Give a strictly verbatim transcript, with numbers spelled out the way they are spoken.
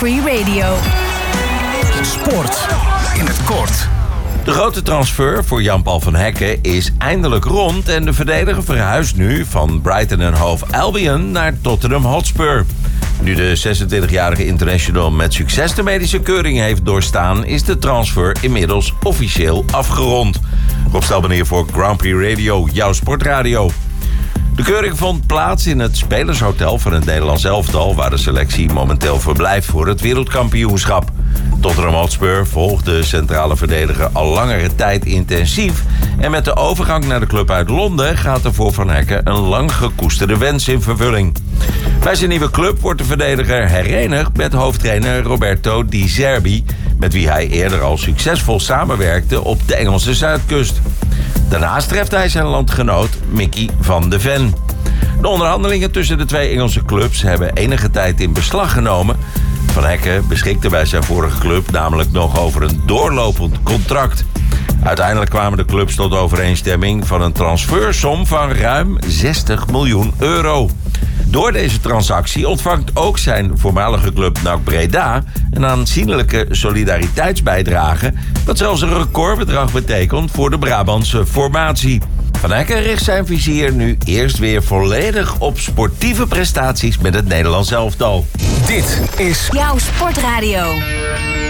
Free Radio. Sport in het kort. De grote transfer voor Jan-Paul van Hekken is eindelijk rond en de verdediger verhuist nu van Brighton en Hove Albion naar Tottenham Hotspur. Nu de zesentwintigjarige international met succes de medische keuring heeft doorstaan, is de transfer inmiddels officieel afgerond. Rob Stelbanier voor Grand Prix Radio, jouw sportradio. De keuring vond plaats in het spelershotel van het Nederlands elftal, waar de selectie momenteel verblijft voor het wereldkampioenschap. Tottenham Hotspur volgt de centrale verdediger al langere tijd intensief. En met de overgang naar de club uit Londen gaat er voor Van Hekken een lang gekoesterde wens in vervulling. Bij zijn nieuwe club wordt de verdediger herenigd met hoofdtrainer Roberto Di Zerbi, met wie hij eerder al succesvol samenwerkte op de Engelse Zuidkust. Daarnaast treft hij zijn landgenoot Mickey van de Ven. De onderhandelingen tussen de twee Engelse clubs hebben enige tijd in beslag genomen. Van Hekken beschikte bij zijn vorige club namelijk nog over een doorlopend contract. Uiteindelijk kwamen de clubs tot overeenstemming van een transfersom van ruim zestig miljoen euro. Door deze transactie ontvangt ook zijn voormalige club N A C Breda een aanzienlijke solidariteitsbijdrage, wat zelfs een recordbedrag betekent voor de Brabantse formatie. Van Hekken richt zijn vizier nu eerst weer volledig op sportieve prestaties met het Nederlands elftal. Dit is Jouw sportradio.